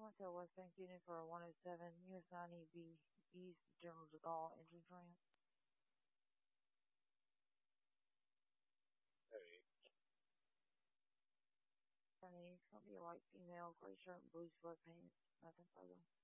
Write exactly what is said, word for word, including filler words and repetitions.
Hotel West Bank Unit for one oh seven, U S nine E B East, General de Gaulle, engine trans. Honey, it's gonna be a white female, gray shirt and blue sweatpants, nothing further.